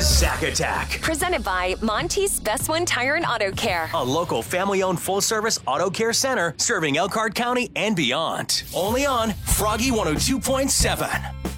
Zack Attack, Presented by Monty's Best One Tire and Auto Care. a local family-owned full-service auto care center serving Elkhart County and beyond. Only on Froggy 102.7.